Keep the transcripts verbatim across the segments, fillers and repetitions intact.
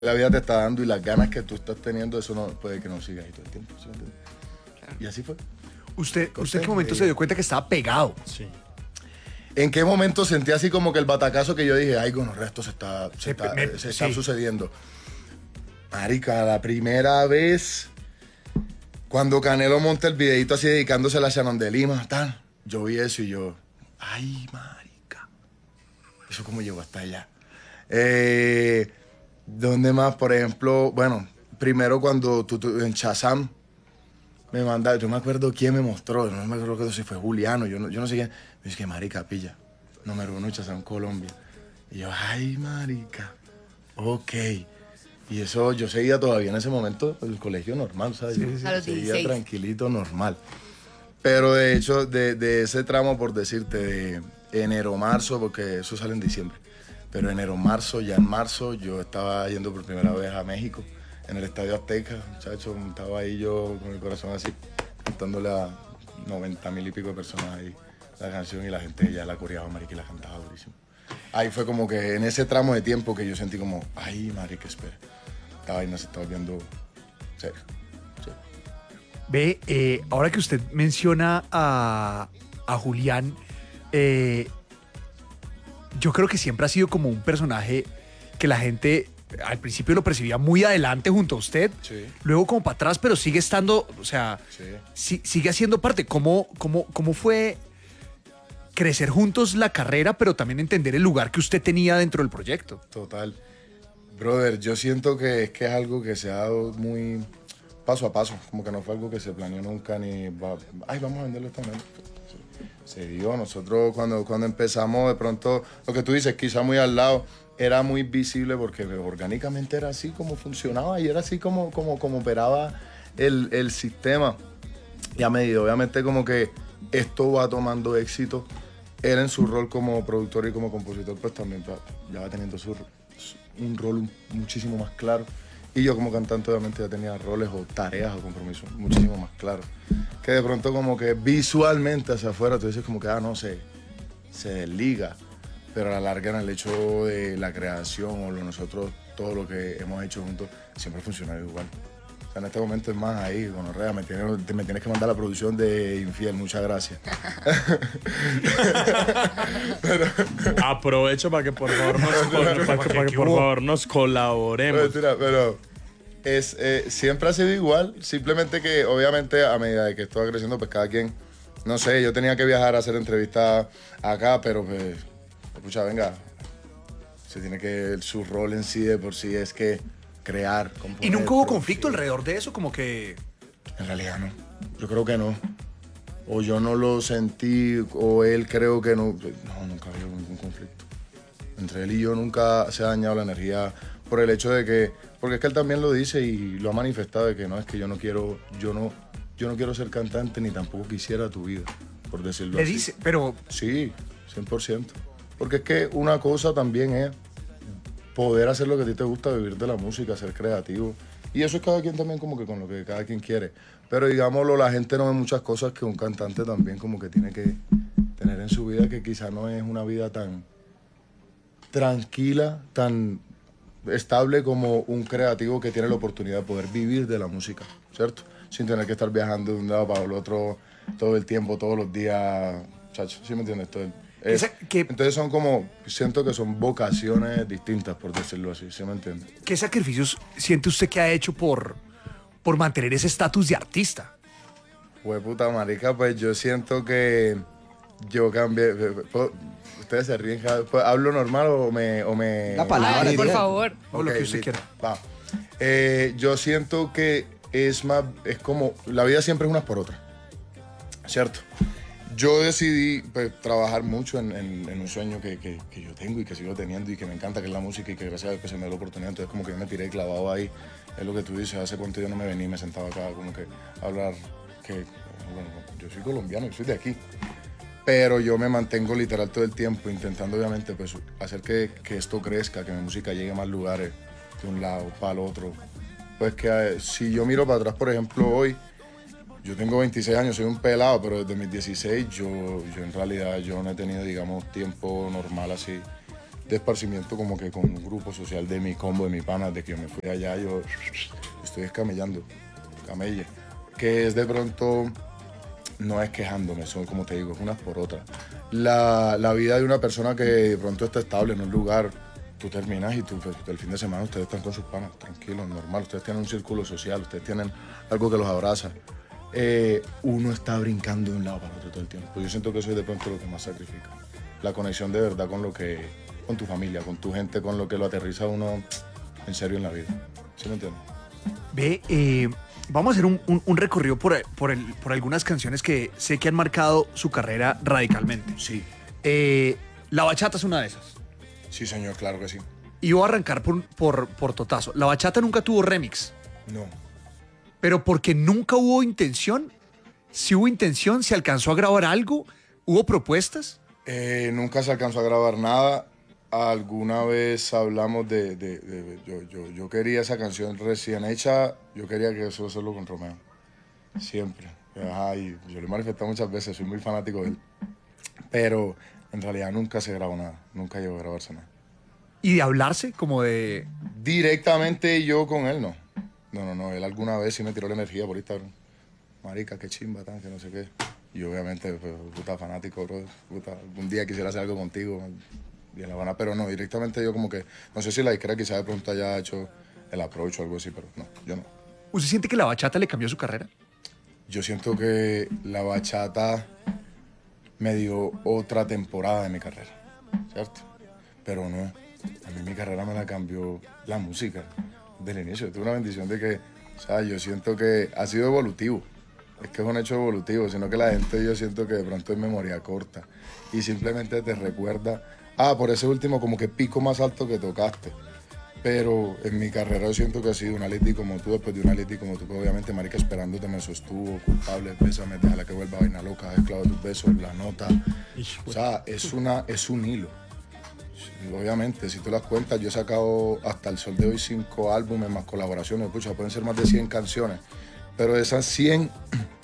la vida te está dando y las ganas que tú estás teniendo, eso no puede que no sigas ahí todo el tiempo. ¿Sí me entiendes? Claro. Y así fue. ¿Usted, ¿Usted en qué momento se dio cuenta que estaba pegado? Sí. ¿En qué momento sentí así como que el batacazo que yo dije, ay, con los restos se está, se Se está, me- se sí. está sucediendo? Marica, la primera vez, cuando Canelo monta el videito así dedicándose a la Shannon de Lima, tal, yo vi eso y yo, ay, marica, eso cómo llegó hasta allá. Eh, ¿Dónde más? Por ejemplo, bueno, primero cuando tú, tú- en Shazam me mandaron, yo me acuerdo quién me mostró, no me acuerdo si fue Juliano, yo no, yo no sé quién. Me dice que marica, pilla, número uno Shazam Colombia. Y yo, ay, marica, ok. Y eso, yo seguía todavía en ese momento el colegio normal, ¿sabes? Sí, Yo sí. A los seguía dieciséis. tranquilito, normal. Pero de hecho, de, de ese tramo, por decirte, de enero, marzo, porque eso sale en diciembre, pero enero, marzo, ya en marzo, yo estaba yendo por primera vez a México, en el Estadio Azteca, muchacho, estaba ahí yo con el corazón así, cantándole a noventa mil y pico de personas ahí la canción y la gente ya la coreaba, marica, y la cantaba durísimo. Ahí fue como que en ese tramo de tiempo que yo sentí como, ay, marica, espera, esta vaina se está volviendo serio. Sí. Ve, eh, ahora que usted menciona a, a Julián, eh, yo creo que siempre ha sido como un personaje que la gente al principio lo percibía muy adelante junto a usted, Sí. luego como para atrás, pero sigue estando, o sea, Sí. si- sigue haciendo parte. ¿Cómo, cómo, ¿Cómo fue crecer juntos la carrera, pero también entender el lugar que usted tenía dentro del proyecto? Total. Brother, yo siento que es que es algo que se ha dado muy paso a paso, como que no fue algo que se planeó nunca, ni, va, ay, vamos a venderlo esta manera. Se dio, nosotros cuando, cuando empezamos, de pronto, lo que tú dices, quizá muy al lado, era muy visible porque orgánicamente era así como funcionaba y era así como, como, como operaba el, el sistema. Y a medida, obviamente, como que esto va tomando éxito, él en su rol como productor y como compositor, pues también ya, ya va teniendo su, un rol un- muchísimo más claro. Y yo como cantante, obviamente, ya tenía roles o tareas o compromisos muchísimo más claros. Que de pronto como que visualmente hacia afuera tú dices como que, ah, no, se, se desliga. Pero a la larga en el hecho de la creación o lo nosotros, todo lo que hemos hecho juntos, siempre funciona igual. O sea, en este momento es más ahí, gonorrea, me tienes, me tienes que mandar la producción de Infiel, muchas gracias. Aprovecho para que por favor nos, para que, para que por favor nos colaboremos. Mentira, pero es, eh, siempre ha sido igual, simplemente que obviamente a medida de que esto va creciendo, pues cada quien, no sé, yo tenía que viajar a hacer entrevistas acá, pero pues, escucha, venga, se tiene que, su rol en sí de por sí es que crear, componer. ¿Y nunca hubo producir. conflicto alrededor de eso? Como que... En realidad no, yo creo que no. O yo no lo sentí, o él creo que no. No, nunca había ningún conflicto. Entre él y yo nunca se ha dañado la energía por el hecho de que, porque es que él también lo dice y lo ha manifestado de que no, es que yo no quiero, yo no, yo no quiero ser cantante ni tampoco quisiera tu vida, por decirlo Le así. dice, pero Sí, cien por ciento. Porque es que una cosa también es poder hacer lo que a ti te gusta, vivir de la música, ser creativo. Y eso es cada quien también como que con lo que cada quien quiere. Pero digámoslo, la gente no ve muchas cosas que un cantante también como que tiene que tener en su vida, que quizá no es una vida tan tranquila, tan estable como un creativo que tiene la oportunidad de poder vivir de la música, ¿cierto? Sin tener que estar viajando de un lado para el otro todo el tiempo, todos los días, chacho, ¿sí me entiendes? Todo el- es- Esa- que- entonces son como, siento que son vocaciones distintas, por decirlo así, ¿sí me entiendes? ¿qué sacrificios siente usted que ha hecho por, por mantener ese estatus de artista? Pues puta marica, pues yo siento que yo cambié, ¿puedo- ustedes se ríen, pues, ¿hablo normal o me...? O me La palabra, Hágale, por diga. favor. O lo Ok, que usted listo. quiera. Va. Eh, yo siento que es más, es como, la vida siempre es unas por otras, ¿cierto? Yo decidí pues, trabajar mucho en, en- en un sueño que, que- que yo tengo y que sigo teniendo y que me encanta, que es la música y que gracias a Dios que se me dio la oportunidad. Entonces como que yo me tiré clavado ahí. Es lo que tú dices, hace cuánto yo no me venía y me sentaba acá como que a hablar que, bueno, yo soy colombiano, yo soy de aquí. Pero yo me mantengo literal todo el tiempo intentando obviamente pues hacer que, que esto crezca, que mi música llegue a más lugares de un lado para el otro. Pues que eh, si yo miro para atrás, por ejemplo, hoy, yo tengo veintiséis años, soy un pelado, pero desde mis dieciséis yo, yo en realidad yo no he tenido, digamos, tiempo normal así de esparcimiento como que con un grupo social de mi combo, de mi pana, de que yo me fui allá, yo estoy escamellando, camelle, que es de pronto, no es quejándome, son como te digo, es unas por otras. La, la vida de una persona que de pronto está estable en un lugar, tú terminas y tú, pues, el fin de semana ustedes están con sus panas, tranquilos, normal, ustedes tienen un círculo social, ustedes tienen algo que los abraza. Eh, uno está brincando de un lado para otro todo el tiempo. Yo siento que eso es de pronto lo que más sacrifica. La conexión de verdad con lo que, con tu familia, con tu gente, con lo que lo aterriza uno en serio en la vida. ¿Sí me entiendes? Ve, eh, vamos a hacer un, un, un recorrido por, por, el, por algunas canciones que sé que han marcado su carrera radicalmente. Sí. Eh, La bachata es una de esas. Sí, señor, claro que sí. Y voy a arrancar por, por, por totazo. La bachata nunca tuvo remix. No. Pero porque nunca hubo intención. Si hubo intención, se alcanzó a grabar algo, hubo propuestas. Eh, nunca se alcanzó a grabar nada. Alguna vez hablamos de... de, de yo, yo, yo quería esa canción recién hecha, yo quería que eso hacerlo con Romeo. Siempre. Ajá, y yo lo he manifestado muchas veces, soy muy fanático de él. Pero en realidad nunca se grabó nada, nunca llegó a grabarse nada. ¿Y de hablarse? Como de... Directamente yo con él, no. No, no, no, él alguna vez sí me tiró la energía por Instagram. Marica, qué chimba, tan, que no sé qué. Y obviamente, pues, puta fanático, bro. Puta, algún día quisiera hacer algo contigo. Y en La Habana, pero no, directamente yo como que, no sé si la disquera quizás de pronto haya hecho el approach o algo así, pero no, yo no. ¿Usted siente que la bachata le cambió su carrera? Yo siento que la bachata me dio otra temporada de mi carrera, ¿cierto? Pero no, a mí mi carrera me la cambió la música desde el inicio. Yo tuve una bendición de que, o sea, yo siento que ha sido evolutivo. Es que es un hecho evolutivo, sino que la gente yo siento que de pronto es memoria corta y simplemente te recuerda, ah, por ese último como que pico más alto que tocaste. Pero en mi carrera yo siento que ha sido una lady como tú, después de una lady como tú, que obviamente, marica, esperándote me sostuvo, culpable, bésame, déjala que vuelva vaina loca, esclavo de tus besos, la nota. O sea, es, una, es un hilo. Obviamente, si tú las cuentas, yo he sacado hasta el sol de hoy cinco álbumes más colaboraciones, pucha, pueden ser más de cien canciones, pero de esas cien,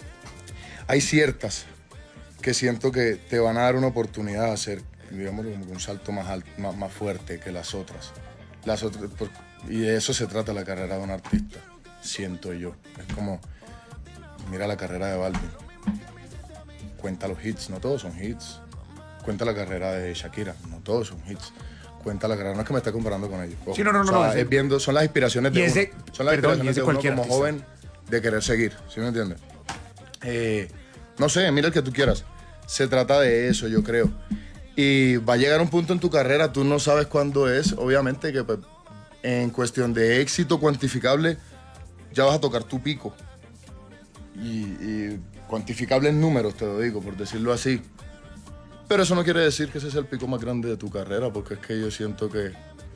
hay ciertas que siento que te van a dar una oportunidad de hacer, digamos, como un salto más, alto, más, más fuerte que las otras. Las otras, por, y de eso se trata la carrera de un artista, siento yo. Es como, mira la carrera de Balvin, cuenta los hits, no todos son hits. Cuenta la carrera de Shakira, no todos son hits. Cuenta la carrera, no es que me esté comparando con ellos. Ojo. Sí, no, no, o sea, no, no, es viendo, son las inspiraciones de y ese, uno. Son las perdón, inspiraciones y ese de uno cualquier como artista. joven de querer seguir, ¿sí me entiendes? Eh, no sé, mira el que tú quieras. Se trata de eso, yo creo. Y va a llegar un punto en tu carrera, tú no sabes cuándo es, obviamente que pues, en cuestión de éxito cuantificable, ya vas a tocar tu pico. Y, y cuantificables números, te lo digo, por decirlo así. Pero eso no quiere decir que ese sea el pico más grande de tu carrera, porque es que yo siento que,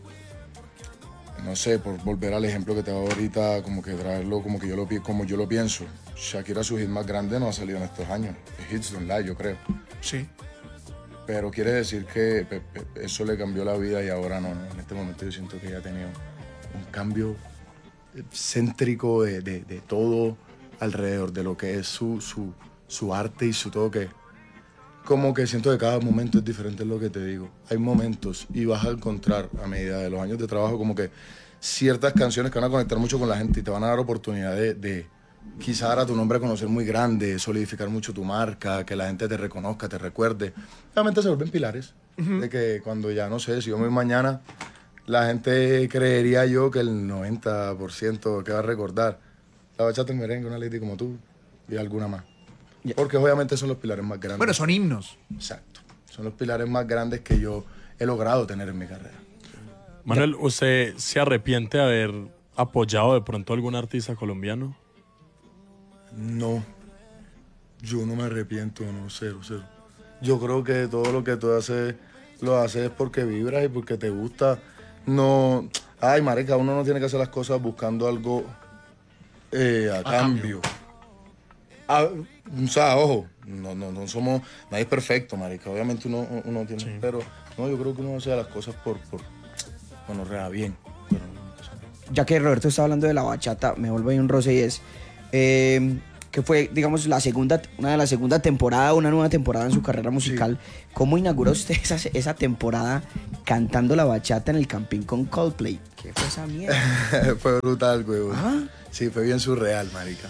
no sé, por volver al ejemplo que te hago ahorita, como que traerlo como que yo lo, como yo lo pienso. Shakira, su hit más grande no ha salido en estos años. Es Hits Don't Lie, yo creo. Sí. Pero quiere decir que pe, pe, eso le cambió la vida y ahora no, no. En este momento yo siento que ella ha tenido un cambio céntrico de, de, de todo alrededor, de lo que es su, su, su arte y su todo que... Como que siento que cada momento es diferente, es lo que te digo. Hay momentos y vas a encontrar a medida de los años de trabajo como que ciertas canciones que van a conectar mucho con la gente y te van a dar oportunidad de, de quizá dar a tu nombre a conocer muy grande, solidificar mucho tu marca, que la gente te reconozca, te recuerde. Realmente se vuelven pilares. Uh-huh. De que cuando ya, no sé, si yo me voy mañana, la gente creería yo que el noventa por ciento que va a recordar la bachata, el merengue, una lady como tú y alguna más. Porque obviamente son los pilares más grandes. Bueno, son himnos. Exacto. Son los pilares más grandes que yo he logrado tener en mi carrera. Manuel, ¿usted se arrepiente de haber apoyado de pronto a algún artista colombiano? No. Yo no me arrepiento, no, cero, cero. Yo creo que todo lo que tú haces, lo haces porque vibras y porque te gusta. No... Ay, marica, uno no tiene que hacer las cosas buscando algo eh, a, a cambio. cambio. A, o sea, ojo, no, no, no somos, nadie es perfecto, marica, obviamente uno, uno tiene, sí. Pero no, yo creo que uno hace las cosas por, por bueno, rea bien. Pero, ya que Roberto está hablando de la bachata, me vuelvo ahí un roce y es, eh, que fue, digamos, la segunda, una de la segunda temporada, una nueva temporada en su carrera musical. Sí. ¿Cómo inauguró usted esa, esa temporada cantando la bachata en el Campín con Coldplay? ¿Qué fue esa mierda? Fue brutal, güey. ¿Ah? Sí, fue bien surreal, marica.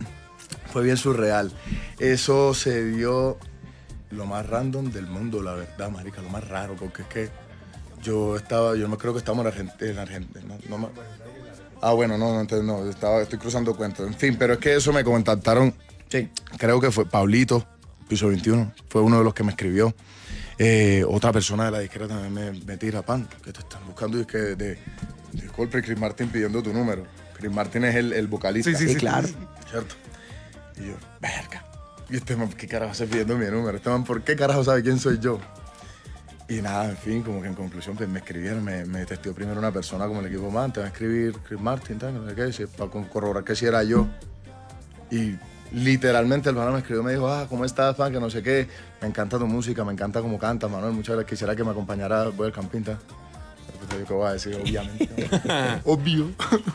Fue bien surreal. Eso se dio lo más random del mundo, la verdad, marica, lo más raro, porque es que yo estaba, yo no creo que estábamos en Argentina, en Argentina no, no, ah, bueno, no, no, entonces no, estaba, estoy cruzando cuentos, en fin, pero es que eso me contactaron, sí, creo que fue Pablito, Piso veintiuno, fue uno de los que me escribió, eh, otra persona de la disquera también me, me tira, pan, que te están buscando y es que de, de Coldplay, Chris Martin pidiendo tu número. Chris Martin es el, el vocalista. Sí, sí, sí, sí, claro. ¿Cierto? Y yo, verga. Y este man, ¿qué carajo hace pidiendo mi número? Este man, ¿por qué carajo sabe quién soy yo? Y nada, en fin, como que en conclusión, pues me escribieron, me, me testeó primero una persona como el equipo man, te va a escribir Chris Martin, tal, no sé qué, para corroborar que si era yo. Y literalmente el man me escribió, me dijo, ah, ¿cómo estás, fan? Que no sé qué, me encanta tu música, me encanta cómo cantas, Manuel, muchas gracias, quisiera que me acompañara, voy al Campín, tal. Yo qué voy a decir, obviamente. Obvio.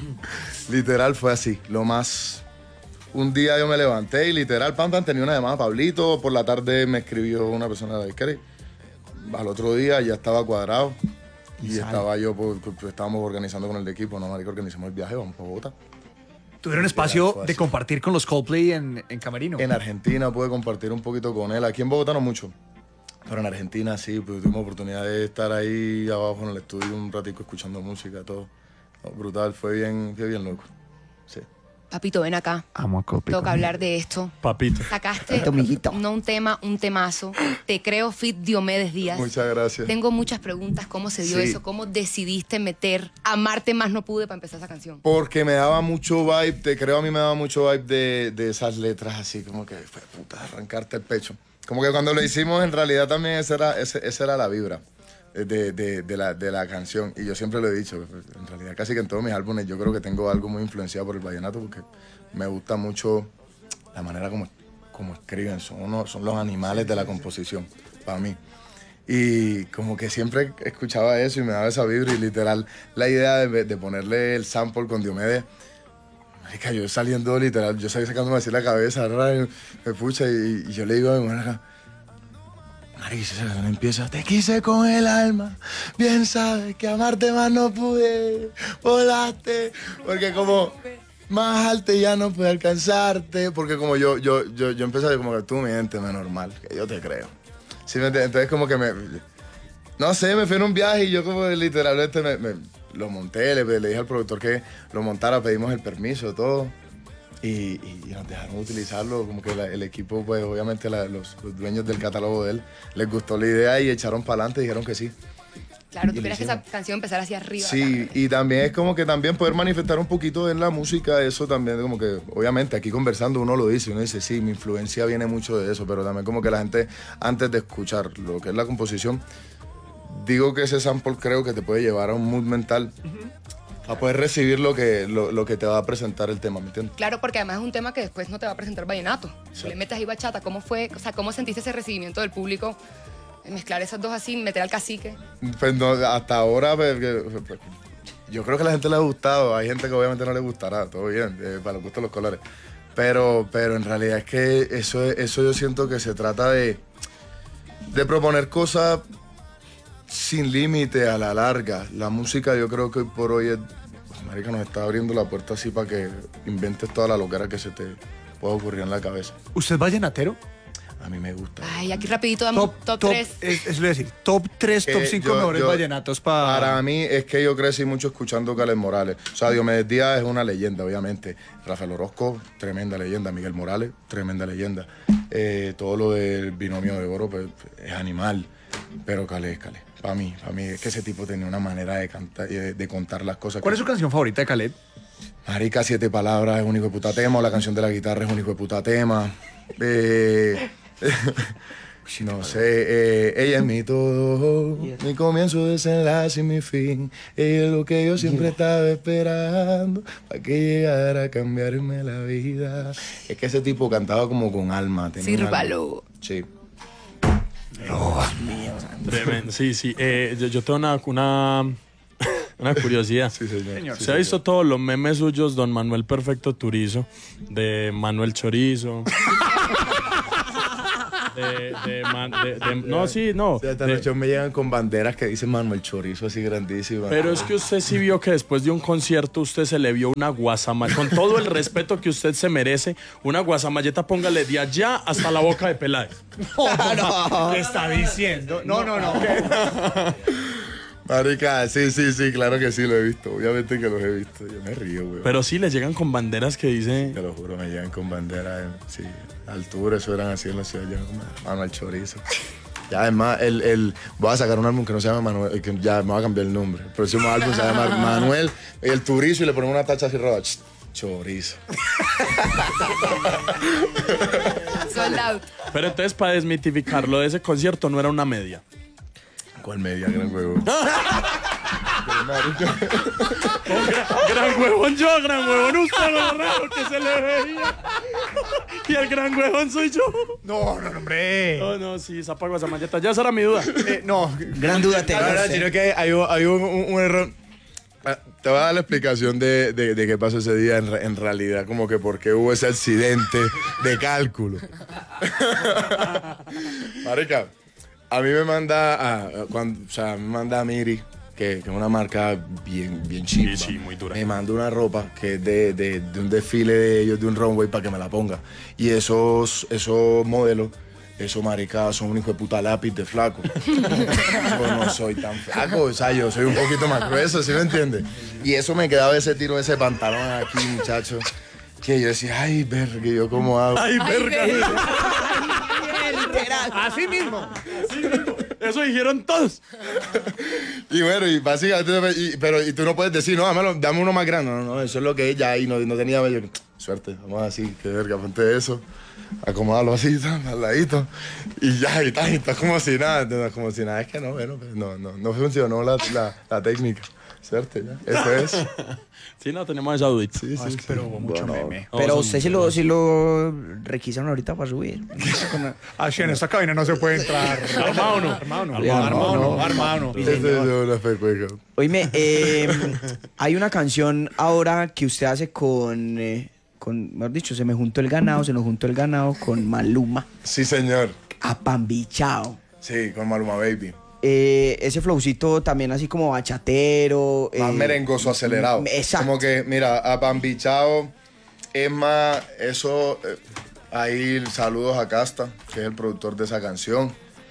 Literal fue así, lo más... Un día yo me levanté y literal, pam, pam, tenía una llamada Pablito, por la tarde me escribió una persona de la disquera. Al otro día ya estaba cuadrado y, y estaba yo, pues, pues, estábamos organizando con el equipo, ¿no, marico? Organizamos el viaje, vamos para Bogotá. ¿Tuvieron espacio de compartir con los Coldplay en, en Camerino? En Argentina pude compartir un poquito con él, aquí en Bogotá no mucho. Pero en Argentina sí, pues tuvimos oportunidad de estar ahí abajo en el estudio un ratico escuchando música, todo. No, brutal, fue bien, fue bien loco. Sí. Papito, ven acá. Amo a Coldplay. Toca hablar de esto. Papito. Sacaste Papito, no un tema, un temazo. Te creo fit Diomedes Díaz. Muchas gracias. Tengo muchas preguntas. ¿Cómo se dio Sí. eso? ¿Cómo decidiste meter Amarte Más No Pude para empezar esa canción? Porque me daba mucho vibe, te creo a mí me daba mucho vibe de, de esas letras así, como que fue puta, arrancarte el pecho. Como que cuando lo hicimos, en realidad también esa era, ese, esa era la vibra de, de, de, la, de la canción. Y yo siempre lo he dicho, en realidad casi que en todos mis álbumes yo creo que tengo algo muy influenciado por el vallenato porque me gusta mucho la manera como, como escriben, son, uno, son los animales de la composición, para mí. Y como que siempre escuchaba eso y me daba esa vibra y literal la idea de, de ponerle el sample con Diomedes. Marica, yo saliendo literal, yo salí sacándome así la cabeza, me pucha y, y yo le digo a mi mujer, marica, esa canción empieza, te quise con el alma, bien sabes que amarte más no pude, volaste, porque como más alto ya no pude alcanzarte, porque como yo, yo, yo, yo empecé a decir como que tú miénteme normal, que yo te creo. ¿Sí me entiendes? Entonces como que me, no sé, me fui en un viaje y yo como literalmente me, me lo monté, le, le dije al productor que lo montara, pedimos el permiso, todo. Y, y nos dejaron utilizarlo, como que la, el equipo, pues obviamente la, los, los dueños del catálogo de él, les gustó la idea y echaron para adelante y dijeron que sí. Claro, tú Y querías que esa canción empezara hacia arriba. Sí, y también es como que también poder manifestar un poquito en la música, eso también como que, obviamente aquí conversando uno lo dice, uno dice, sí, mi influencia viene mucho de eso, pero también como que la gente antes de escuchar lo que es la composición, digo que ese sample creo que te puede llevar a un mood mental uh-huh. a poder recibir lo que, lo, lo que te va a presentar el tema, ¿me entiendes? Claro, porque además es un tema que después no te va a presentar vallenato. Si le metes ahí bachata, ¿cómo fue? O sea, ¿cómo sentiste ese recibimiento del público? Mezclar esas dos así, meter al cacique. Pues no, hasta ahora, pues, yo creo que a la gente le ha gustado. Hay gente que obviamente no le gustará, todo bien, eh, para los gustos los colores. Pero, pero en realidad es que eso, eso yo siento que se trata de, de proponer cosas sin límite a la larga. La música yo creo que hoy por hoy es, pues, marica, nos está abriendo la puerta así para que inventes toda la locura que se te pueda ocurrir en la cabeza. ¿Usted es vallenatero? A mí me gusta. Ay, aquí rapidito damos top tres. Es, es lo decir, top tres, top cinco yo, mejores yo, vallenatos para... Para mí es que yo crecí mucho escuchando Caled Morales. O sea, Diomedes Díaz es una leyenda, obviamente. Rafael Orozco, tremenda leyenda. Miguel Morales, tremenda leyenda. Eh, todo lo del binomio de oro, pues, es animal. Pero Caled es Caled. Para mí, para mí, es que ese tipo tenía una manera de, cantar, de, de contar las cosas. ¿Cuál que... es su canción favorita de Caled? Marica, Siete Palabras es un hijo de puta tema. O La Canción de la Guitarra es un hijo de puta tema. Eh... No sé, eh, ella es mi todo, mi comienzo, desenlace y mi fin. Ella es lo que yo siempre estaba esperando para que llegara a cambiarme la vida. Es que ese tipo cantaba como con alma. Sírvalo. Sí. Oh, tremendo, sí, sí. Eh, yo, yo tengo una, una, Una curiosidad. Sí, señor. Señor. Sí, ¿Se ha visto todos los memes suyos, don Manuel Perfecto Turizo? De Manuel Chorizo. De, de, man- de- de- no, sí, no. Sí, esta de- noche me llegan con banderas que dicen Manuel Chorizo así grandísimas. pero es que usted sí vio que después de un concierto usted se le vio una guasamalleta. Con todo el respeto que usted se merece, una guasamalleta póngale de allá hasta la boca de Peláez. ¿Qué está diciendo? No, no, no. Marica, sí, sí, sí, claro que sí lo he visto. Obviamente que los he visto. Yo me río, güey. Pero sí le llegan con banderas que dice... Te lo juro, me llegan con banderas, sí, altura, eso eran así en la ciudad, llegan con Manuel Chorizo. Ya además, el, el, voy a sacar un álbum que no se llama Manuel, que ya me va a cambiar el nombre. El próximo álbum se llama Manuel, el Turizo, y le ponemos una tacha así roja. Ch, Chorizo. Sold out. Pero entonces, para desmitificarlo de ese concierto, no era una media. ¿Cuál media, gran juego? Gran huevón yo, gran huevón usted, lo raro que se le veía. Y el gran huevón soy yo. No, no, no, hombre. No, no, sí, zapa guasamalleta. Ya esa era mi duda. Eh, no. Gran duda No, tengo. no, usted. sino que hay, un- hay un, un- un error. Ah, Te voy a dar la explicación de, de, de qué pasó ese día en, re- en realidad, como que por qué hubo ese accidente de cálculo. Marica, a mí me manda a, a- cuando, o sea, me manda a Miri, que, que es una marca bien, bien chimba. Sí, sí, muy dura. Me manda una ropa que es de, de, de un desfile de ellos, de un runway, para que me la ponga. Y esos, esos modelos, esos maricas son un hijo de puta lápiz de flaco. Yo no soy tan flaco, o sea, yo soy un poquito más grueso, ¿sí me entiendes? Y eso me quedaba ese tiro de ese pantalón aquí, muchacho. Que yo decía, ay, verga, ¿yo cómo hago? Ay, Ay, verga. verga. Así mismo. Eso dijeron todos. Y bueno, y básicamente, y- pero y tú no puedes decir, no, dámelo, dame uno más grande. No, no, eso es lo que ella y no, no tenía bello. Suerte, vamos así, que verga, ponte eso. Acomódalo así, tan, al ladito. Y ya, y tal, y está como si nada, no, como si nada. Es que no, bueno, pues, no, no, no funcionó la, la, la técnica. Suerte, ya. Eso es. Sí, no, tenemos esa dudita. Sí, sí, Pero hubo mucho Bueno, meme. Pero No, usted son- sí lo, sí lo requisaron ahorita para subir. Así en esta cabina no se puede entrar. Armado no. Armado no. Armado Armado no. no. Armado no. Ese es una fecueca. Oíme, eh, hay una canción ahora que usted hace con, eh, con, mejor dicho, se me juntó el ganado, se nos juntó el ganado con Maluma, Sí, señor. apambichao. Sí, con Maluma Baby. Eh, ese flowcito también así como bachatero. Más eh, merengoso acelerado. Exacto. Como que, mira, a Pambichao es más, eso, eh, ahí saludos a Casta, que es el productor de esa canción.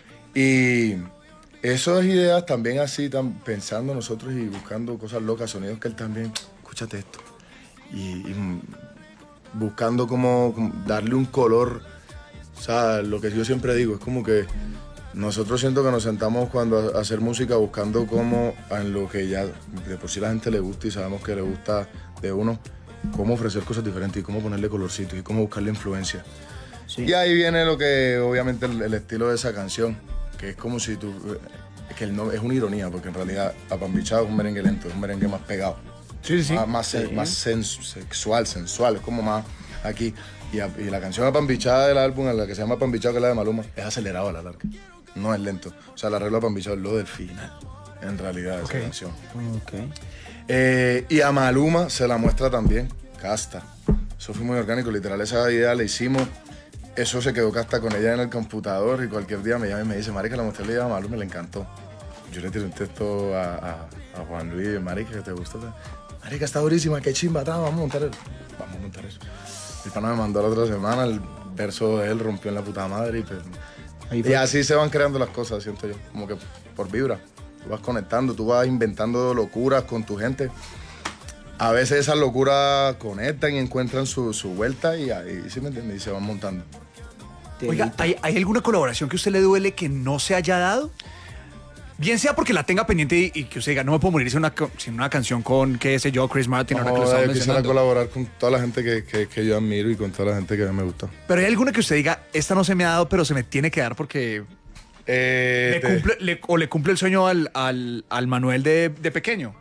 Y esas ideas también así, tan, pensando nosotros y buscando cosas locas, sonidos que él también, escúchate esto. Y, y, mm, buscando como, como darle un color, o sea, lo que yo siempre digo, es como que nosotros siento que nos sentamos cuando a hacer música buscando cómo en lo que ya de por sí la gente le gusta y sabemos que le gusta de uno, cómo ofrecer cosas diferentes y cómo ponerle colorcitos y cómo buscarle influencia. Sí. Y ahí viene lo que obviamente el, el estilo de esa canción, que es como si tú, es que el no, es una ironía porque en realidad Apambichado es un merengue lento, es un merengue más pegado. Sí, sí, sí. Más, más, se- más sens- sexual, sensual, es como más aquí. Y, a- y la canción Apambichada del álbum, la que se llama Apambichado, que es la de Maluma, es acelerado a la larga. No es lento. O sea, el arreglo Apambichado es lo del final, en realidad, de Ok. esa canción. Ok. Eh, y a Maluma se la muestra también, Casta. Eso fue muy orgánico, literal, esa idea la hicimos. Eso se quedó Casta con ella en el computador y cualquier día me llama y me dice, marica, la mostré la idea a Maluma y le encantó. Yo le tiré un texto a, a, a Juan Luis, marica, que te gusta. Marica, está durísima, qué chimba, ta, vamos a montar eso. Vamos a montar eso. El pana me mandó la otra semana, el verso de él rompió en la puta madre y pues... Ahí Y fue. así se van creando las cosas, siento yo, como que por vibra. Tú vas conectando, tú vas inventando locuras con tu gente. A veces esas locuras conectan y encuentran su, su vuelta y ahí, ¿sí me entiendes? Y se van montando. Oiga, ¿hay, ¿hay alguna colaboración que a usted le duele que no se haya dado? Bien sea porque la tenga pendiente y, y que usted diga, no me puedo morir sin una, co- sin una canción con, qué sé yo, Chris Martin, ahora que lo No, estamos yo quisiera mencionando. colaborar con toda la gente que, que, que yo admiro y con toda la gente que a mí me gusta. Pero hay alguna que usted diga, esta no se me ha dado, pero se me tiene que dar porque Eh, le te- cumple, le- o le cumple el sueño al, al, al Manuel de, de pequeño.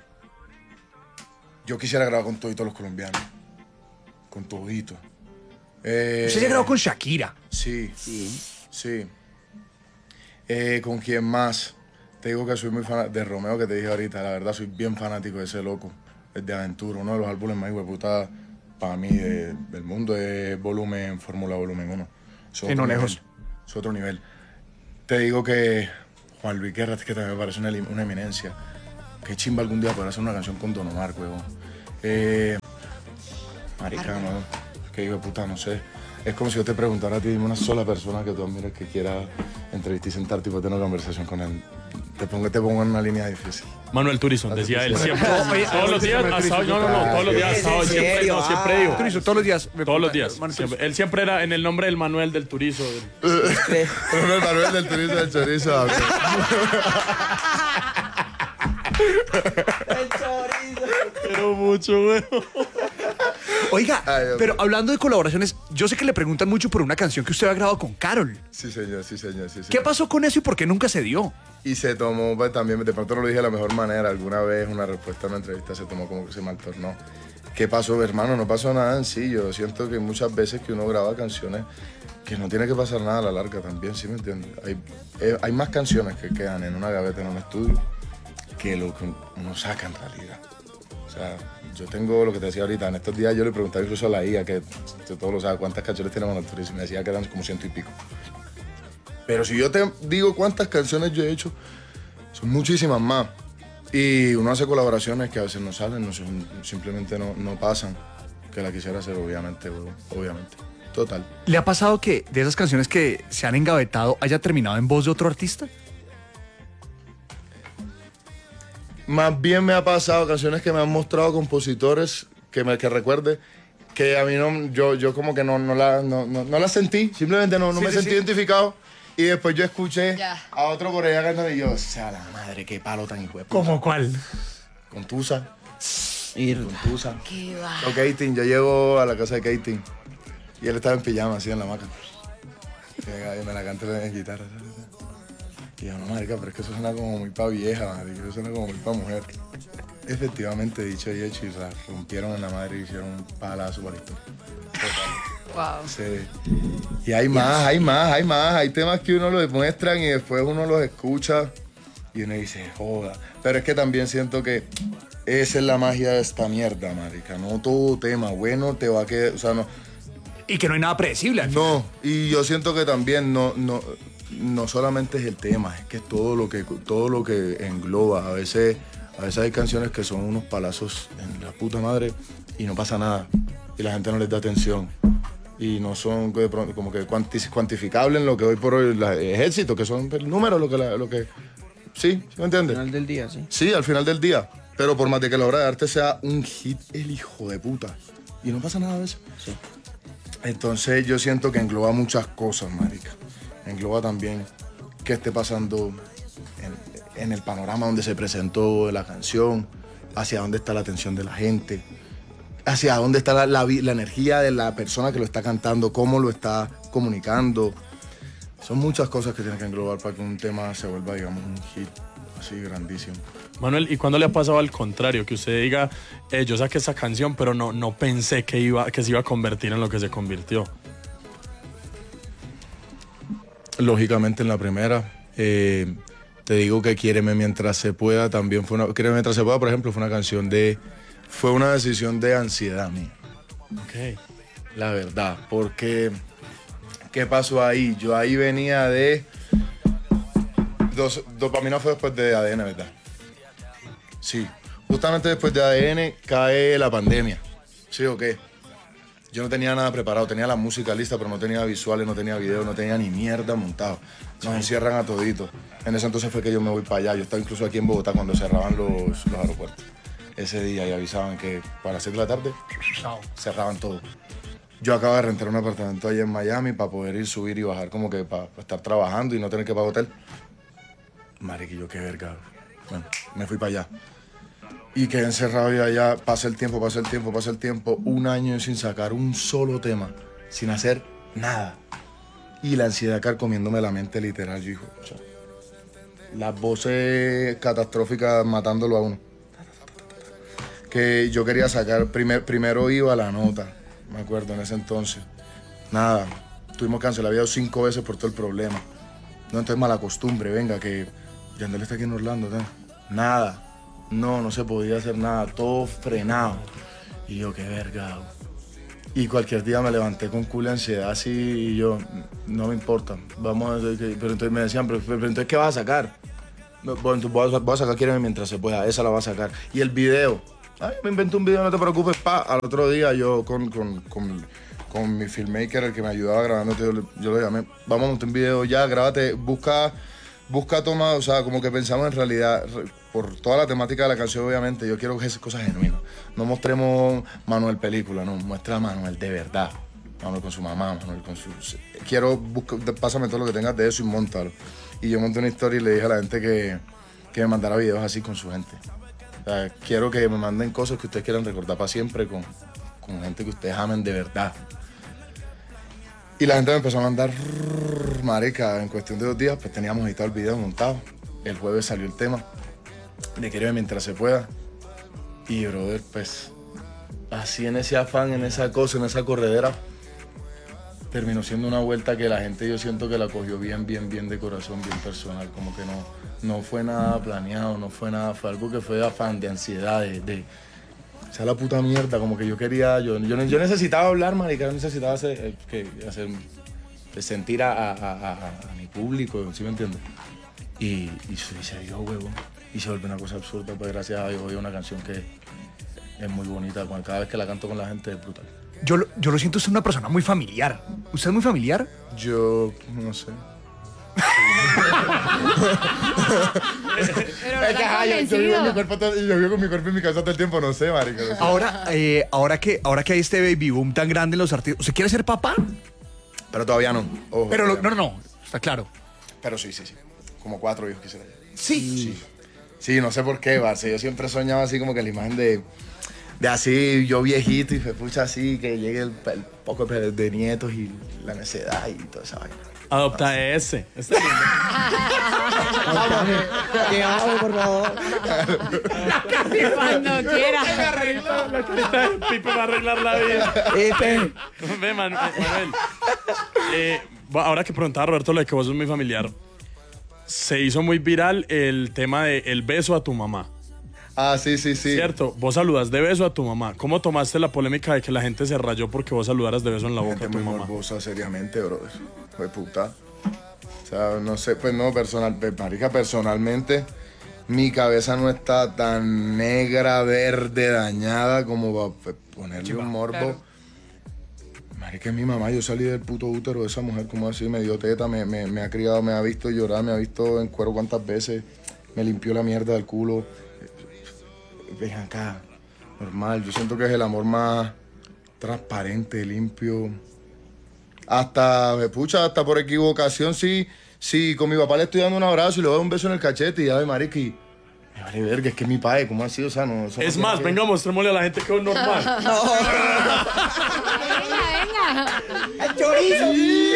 Yo quisiera grabar con toditos los colombianos. Con toditos. Eh, Usted se grabó con Shakira. Sí, Sí. sí. Eh, ¿Con quién más? te digo que soy muy fanático de Romeo, que te dije ahorita, la verdad soy bien fanático de ese loco, el de Aventura, uno de los álbumes más hueputa para mí de, del mundo es Volumen, Fórmula Volumen uno. Es Sí, no nivel, lejos. Es otro nivel. Te digo que Juan Luis Guerra, que también me parece una, una eminencia. Qué chimba algún día poder hacer una canción con Don Omar, huevón. Eh, marica, no, que hijo de puta, no sé. Es como si yo te preguntara a ti, dime una sola persona que tú admires que quiera entrevistar y sentarte y poder tener una conversación con él. Te pongo, te pongo en una línea difícil. Manuel Turizo, decía él siempre. Oye, Todos los días, Manuel hasta hoy, Turizo, no, no, no, ah, todos los días, ¿es hasta hoy, en siempre, serio? no, siempre Ah. digo. Turizo, todos los días. me Todos los preguntan, días. Manuel Siempre. Turizo. Él siempre era en el nombre del Manuel del Turizo. del- Pero el Manuel del Turizo del Chorizo. ok. Quiero mucho, güey. Oiga, Ay, Dios pero mío. hablando de colaboraciones, yo sé que le preguntan mucho por una canción que usted ha grabado con Carol. Sí, señor, sí, señor, sí, ¿Qué señor. pasó con eso y por qué nunca se dio? Y se tomó, pues, también, de pronto no lo dije de la mejor manera. Alguna vez una respuesta a una entrevista se tomó como que se maltornó. ¿Qué pasó, hermano? No pasó nada en sí. Yo siento que muchas veces que uno graba canciones que no tiene que pasar nada a la larga también, ¿sí me entiendes? Hay, eh, hay más canciones que quedan en una gaveta, en un estudio, que lo que uno saca en realidad. O sea, yo tengo lo que te decía ahorita, en estos días yo le preguntaba incluso a la I A, que que todo lo sabe, cuántas canciones tiene Manuel Turizo, y me decía que eran como ciento y pico. Pero si yo te digo cuántas canciones yo he hecho, son muchísimas más. Y uno hace colaboraciones que a veces no salen, no son- simplemente no, no pasan, que la quisiera hacer, obviamente, huevón, obviamente. Total. ¿Le ha pasado que de esas canciones que se han engavetado haya terminado en voz de otro artista? Más bien me ha pasado canciones que me han mostrado compositores que me que recuerde que a mí no, yo, yo como que no, no, la, no, no, no la sentí, simplemente no, no Sí, me sí, sentí sí. identificado. Y después yo escuché Ya. a otro por allá cantando y yo, o sea, la madre, qué palo tan hijo de puta. ¿Cómo cuál? Con Tusa, Ir- con Tusa. ¿Qué va? O Katin, yo llego a la casa de Katin y él estaba en pijama, así en la hamaca. Y venga, y me la canta en guitarra. Y yo, no, marica, pero es que eso suena como muy pa' vieja, marica, eso suena como muy pa' mujer. Efectivamente, dicho y hecho, y la rompieron en la madre y hicieron un palazo para la historia. Wow. Sí. Y hay más, hay más, hay más. Hay temas que uno los demuestran y después uno los escucha y uno dice, joda. Pero es que también siento que esa es la magia de esta mierda, marica. No todo tema bueno te va a quedar, o sea, no. Y que no hay nada predecible. al final. No, y yo siento que también no, no, no solamente es el tema, es que es todo lo que, todo lo que engloba. A veces, a veces hay canciones que son unos palazos en la puta madre y no pasa nada. Y la gente no les da atención. Y no son de pronto como que cuanti- cuantificables en lo que hoy por hoy la- es éxito, que son el número, lo que, la- lo que... Sí, ¿sí me entiendes? Final del día, sí. Sí, al final del día. Pero por más de que la obra de arte sea un hit, el hijo de puta. Y no pasa nada de eso. Sí. Entonces yo siento que engloba muchas cosas, marica. Engloba también qué esté pasando en, en el panorama donde se presentó la canción, hacia dónde está la atención de la gente, hacia dónde está la, la vi- la energía de la persona que lo está cantando, cómo lo está comunicando. Son muchas cosas que tienen que englobar para que un tema se vuelva, digamos, un hit así grandísimo. Manuel, ¿y cuándo le ha pasado al contrario? Que usted diga, eh, yo saqué esa canción, pero no, no pensé que, iba, que se iba a convertir en lo que se convirtió. Lógicamente en la primera, eh, te digo que Quiéreme Mientras Se Pueda también fue una... Quiéreme Mientras Se Pueda, por ejemplo, fue una canción de... Fue una decisión de ansiedad mía, Ok. la verdad, porque... ¿Qué pasó ahí? Yo ahí venía de... Dos, dopamina fue después de A D N, ¿verdad? Sí. Justamente después de A D N cae la pandemia. ¿Sí o qué? Yo no tenía nada preparado, tenía la música lista, pero no tenía visuales, no tenía videos, no tenía ni mierda montado. Nos encierran a toditos. En ese entonces fue que yo me voy para allá. Yo estaba incluso aquí en Bogotá cuando cerraban los, los aeropuertos. Ese día y avisaban que para las seis de la tarde cerraban todo. Yo acabo de rentar un apartamento allá en Miami para poder ir, subir y bajar, como que para, para estar trabajando y no tener que pagar hotel. Mariquillo, qué verga. Bueno, me fui para allá. Y quedé encerrado y allá, pasé el tiempo, pasé el tiempo, pasé el tiempo, un año sin sacar un solo tema, sin hacer nada. Y la ansiedad carcomiéndome la mente literal, yo digo, o sea, las voces catastróficas matándolo a uno. Que yo quería sacar, primer, primero iba a la nota, me acuerdo, en ese entonces. Nada, tuvimos que cancelar, había ido cinco veces por todo el problema. No, entonces mala costumbre, venga, que Yandel está aquí en Orlando, ¿no? Nada. No, no se podía hacer nada. Todo frenado. Y yo, qué verga. Y cualquier día me levanté con culo de ansiedad así y yo, no me importa. Vamos a hacer que... Pero entonces me decían, pero, pero entonces, ¿qué vas a sacar? Bueno, entonces voy a, voy a sacar Quiéreme mientras se pueda. Esa la va a sacar. Y el video. Ay, me inventé un video, no te preocupes, pa. Al otro día yo con... con, con con mi filmmaker, el que me ayudaba grabando, yo, yo lo llamé, vamos a montar un video ya, grábate, busca, busca toma, o sea, como que pensamos en realidad, por toda la temática de la canción, obviamente, yo quiero que esas cosas genuinas. No mostremos Manuel película, no, muestra a Manuel de verdad. Manuel con su mamá, Manuel con su... Quiero, busca, pásame todo lo que tengas de eso y montalo. Y yo monté una historia y le dije a la gente que, que me mandara videos así con su gente. O sea, quiero que me manden cosas que ustedes quieran recordar para siempre con, con gente que ustedes amen de verdad. Y la gente me empezó a mandar, marica, en cuestión de dos días, pues teníamos editado el video montado. El jueves salió el tema de Quiéreme mientras se pueda. Y, brother, pues, así en ese afán, en esa cosa, en esa corredera, terminó siendo una vuelta que la gente yo siento que la cogió bien, bien, bien de corazón, bien personal. Como que no, no fue nada planeado, no fue nada, fue algo que fue de afán, de ansiedad, de... de o sea, la puta mierda, como que yo quería, yo, yo, yo necesitaba hablar, marica, yo necesitaba hacer, que, hacer sentir a, a, a, a, a mi público, ¿sí me entiendes? Y, y, y se dio, huevo, y se volvió una cosa absurda, pues gracias a Dios hoy es una canción que es muy bonita, cada vez que la canto con la gente es brutal. Yo, lo- yo lo siento, usted es una persona muy familiar. ¿Usted es muy familiar? Yo, no sé. Pero Es que, ¿verdad? ajá, yo, yo vivo en mi Convencido. cuerpo todo- yo vivo con mi cuerpo y mi cabeza todo el tiempo, no sé, marica. No sé. Ahora, eh, ahora, que, ahora que hay este baby boom tan grande en los artistas, ¿usted quiere ser papá? Pero todavía no. Ojo, Pero lo- todavía no, no, no, está claro. Pero sí, sí, sí. Como cuatro hijos quisiera. Sí. Sí, no sé por qué, parce. Yo siempre soñaba así como que la imagen de, de así, yo viejito y se pucha así, que llegue el, el poco de, de nietos y la necedad y toda esa vaina. Adopta ese. Este lindo. Que baje, por favor. Cuando quiera. La carita de Pipe va a arreglar la vida. Epe. Ve, Manu- eh, Manuel. Eh, va- ahora que preguntaba Roberto lo de que vos sos muy familiar, se hizo muy viral el tema de el beso a tu mamá. Ah, sí, sí, sí. Cierto, vos saludas de beso a tu mamá. ¿Cómo tomaste la polémica de que la gente se rayó porque vos saludaras de beso en la boca Gente a tu muy mamá? morbosa, seriamente, bro. Fue puta. O sea, no sé, pues no, personal, pues, marica, personalmente, mi cabeza no está tan negra, verde, dañada como para ponerle un morbo. Claro. Marica, es mi mamá, yo salí del puto útero de esa mujer, como así, me dio teta, me, me, me ha criado, me ha visto llorar, me ha visto en cuero cuántas veces, me limpió la mierda del culo. Ven acá, normal, yo siento que es el amor más transparente, limpio. Hasta, me pucha, hasta por equivocación, sí, sí, con mi papá le estoy dando un abrazo y le doy un beso en el cachete y ay, marica, y me vale verga, es que es mi padre, ¿cómo así? O sea, no... eso no Es tiene más, que- venga, mostrémosle a la gente que es normal. Venga, venga. ¡Chorizo!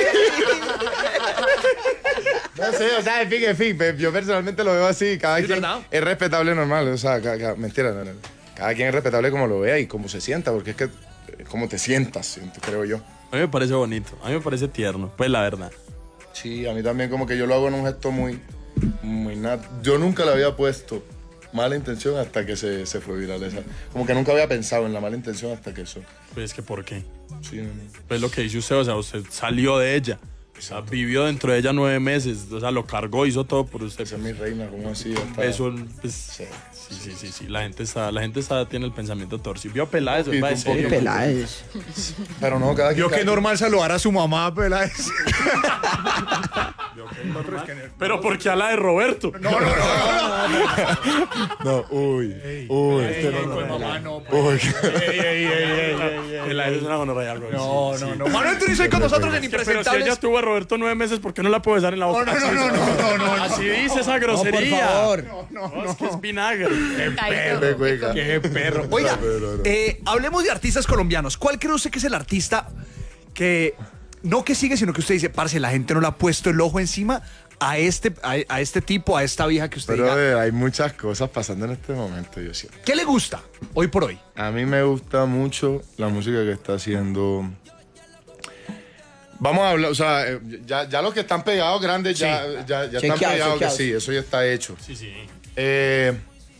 No sé, o sea, en fin, en fin, pe- yo personalmente lo veo así, cada Es quien verdad. es respetable normal, o sea, cada, cada- mentira, no, no, cada quien es respetable como lo vea y como se sienta, porque es que es como te sientas, siento, creo yo. A mí me parece bonito, a mí me parece tierno, pues la verdad. Sí, a mí también como que yo lo hago en un gesto muy, muy nat. Yo nunca le había puesto mala intención hasta que se, se fue viral esa. Como que nunca había pensado en la mala intención hasta que eso. Pues es que ¿por qué? Sí, no, no. Pues lo que dice usted, o sea, usted salió de ella. O sea, vivió dentro de ella nueve meses, o sea, lo cargó, hizo todo por usted. Esa es mi reina, como así. Hasta... Eso, pues, Sí. sí, sí, sí, sí, la gente está, la gente está, tiene el pensamiento torcido. Vio Peláez, Un va de poquito, un serio. poquito. Peláez. Pero no, cada quien. Yo cada que quien- normal saludar a su mamá, Peláez. Pero porque a la de Roberto. No, no, No, uy. Uy. este no, no, no. mamá no, Uy. Peláez es una gonorrea, bro. No, Sí, no, sí. no. Manuel Turizo ahí con nosotros en Pero si ella Impresentables. tuvo a Roberto nueve meses, ¿por qué no la puede besar en la boca? No, no, no, no, no, no, no. Así dice esa No, por grosería. favor. No, es que es vinagre. Qué cueca. Qué perro. Oiga, No, no, no. eh, hablemos de artistas colombianos. ¿Cuál cree usted que es el artista que no que sigue, sino que usted dice, parce, la gente no le ha puesto el ojo encima a este, a, a este tipo, a esta vieja que usted Pero diga? eh, hay muchas cosas pasando en este momento, yo siento. ¿Qué le gusta hoy por hoy? A mí me gusta mucho la música que está haciendo Vamos a hablar, o sea, eh, ya, ya los que están pegados grandes ya, ya, ya están Chequeados, pegados, chequeados. que sí, eso ya está hecho. Sí, sí. Eh,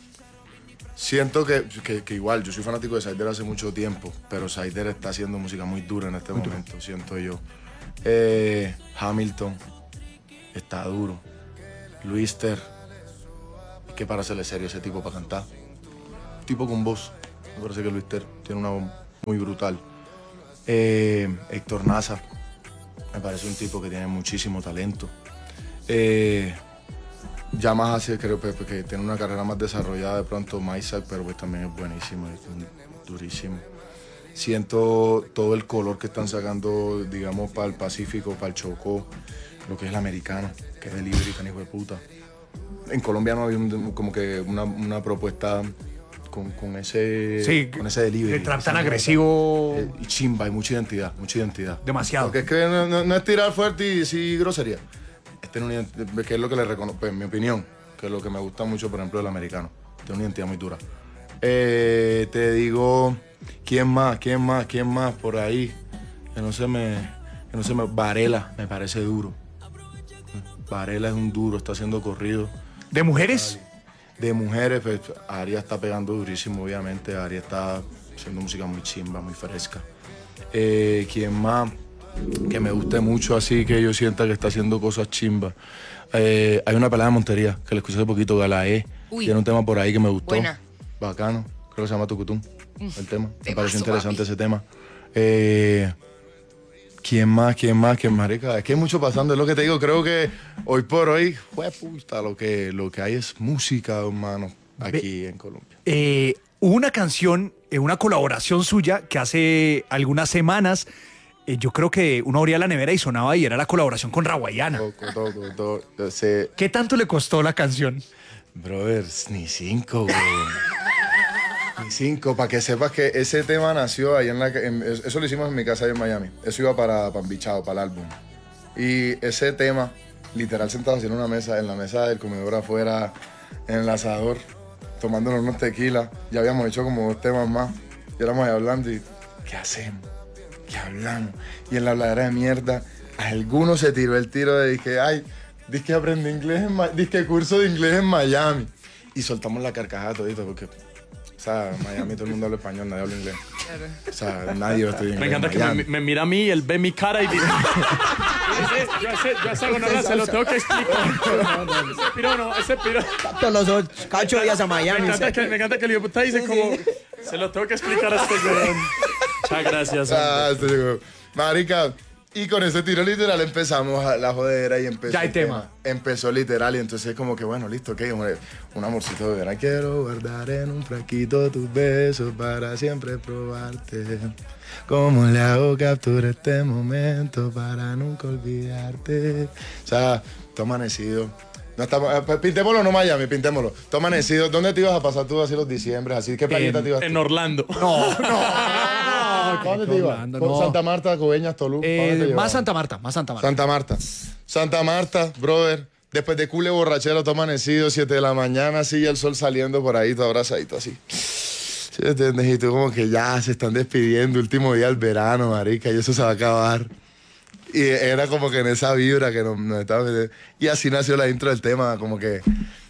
siento que, que, que igual, yo soy fanático de Sider hace mucho tiempo, pero Sider está haciendo música muy dura en este momento, siento yo. Eh, Hamilton está duro. Luister, que para serle serio ese tipo para cantar. Tipo con voz. Me parece que Luister tiene una voz muy brutal. Eh, Héctor Naza, me parece un tipo que tiene muchísimo talento. Eh, ya más hace, creo que, que tiene una carrera más desarrollada de pronto Maisak, pero pues también es buenísimo, es durísimo. Siento todo el color que están sacando, digamos, para el Pacífico, para el Chocó, lo que es el americano, que es delivery, tan hijo de puta. En Colombia no había un- como que una, una propuesta con, con ese, Sí, con ese delivery. de trap tan Esa- agresivo. eh, y chimba, hay mucha identidad, mucha identidad. Demasiado. Porque es que no, no- no es tirar fuerte y sí grosería. Este tiene una ident- que es lo que le reconozco, pues, en mi opinión, que es lo que me gusta mucho, por ejemplo, del americano. Tiene una identidad muy dura. Eh, te digo, ¿quién más? ¿Quién más? ¿Quién más por ahí? Que no se me, que no se me, Varela me parece duro. Varela es un duro, está haciendo corrido. ¿De mujeres? De mujeres, pues Aria está pegando durísimo, obviamente. Aria está haciendo música muy chimba, muy fresca. Eh, ¿Quién más? Que me guste mucho, así que yo sienta que está haciendo cosas chimbas. Eh, hay una pelada de Montería que le escuché hace poquito, Galae. Uy. Tiene un tema por ahí que me gustó. Buena. Bacano. Creo que se llama Tucutum. El tema. Me temazo, pareció interesante papi. ese tema. Eh, ¿Quién más? ¿Quién más? ¿Quién marica? Es que hay mucho pasando, es lo que te digo. Creo que hoy por hoy, fue puta, lo que, lo que hay es música, hermano, aquí en Colombia. Eh, hubo una canción, eh, una colaboración suya que hace algunas semanas, eh, yo creo que uno abría la nevera y sonaba y era la colaboración con Rawayana. Toco, toco, toco. Yo sé, ¿Qué tanto le costó la canción? brothers, ni cinco, güey. Ni cinco, para que sepas que ese tema nació ahí en la... en- eso lo hicimos en mi casa ahí en Miami. Eso iba para, para Embichado, para el álbum. Y ese tema, literal sentados en una mesa, en la mesa del comedor afuera, en el asador, tomándonos unos tequilas. Ya habíamos hecho como dos temas más. Y éramos ahí hablando y... ¿Qué hacemos? ¿Qué hablamos? Y en la habladera de mierda, alguno se tiró el tiro de que, ay, dice que aprendí inglés en Ma- dice que curso de inglés en Miami. Y soltamos la carcajada todito porque... O sea, en Miami todo el mundo habla español, nadie habla inglés. Claro. O sea, nadie va a estudiar Me inglés. encanta en que me, Miami. me mira a mí y él ve mi cara y dice... Dice, yo ese, yo ese gonorrea se lo tengo que explicar. Ese piro no, ese piro... Todos los ocho, ocho días a Me Miami. encanta que, me encanta que el hijo de puta dice como... Se lo tengo que explicar a este weón. Muchas gracias. Ah, hombre. este digo, marica, y con ese tiro literal empezamos a la jodera y empezó Ya hay el tema. Empezó literal y entonces como que bueno, listo, ok, hombre, un amorcito de verano. Quiero guardar en un frasquito tus besos para siempre probarte. ¿Cómo le hago captura este momento para nunca olvidarte? O sea, tú amanecido. No estamos, eh, pintémoslo, no Miami, pintémoslo. Tú amanecido. ¿Dónde te ibas a pasar tú así los diciembre? Así, ¿qué playita te ibas En tú? Orlando. ¿A dónde te ibas? Orlando, Por no. Santa Marta, Coveñas, Toluca. ¿para dónde te Eh, llevabas? más Santa Marta, más Santa Marta. Santa Marta. Santa Marta, brother. Después de cule borrachero, tú amanecido, siete de la mañana, así, y el sol saliendo por ahí, todo abrazadito, así. ¿Sí me entiendes? Y tú como que ya se están despidiendo, último día del verano, marica, y eso se va a acabar. Y era como que en esa vibra que nos, nos estaba metiendo. Y así nació la intro del tema, como que